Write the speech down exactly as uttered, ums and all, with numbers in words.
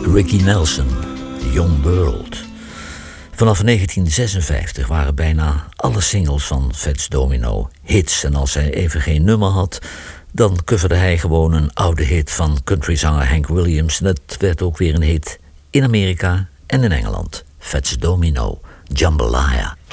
Ricky Nelson, Young World. Vanaf negentien zesenvijftig waren bijna alle singles van Fats Domino hits. En als hij even geen nummer had, dan coverde hij gewoon een oude hit van countryzanger Hank Williams. En dat werd ook weer een hit in Amerika en in Engeland. Fats Domino, Jambalaya.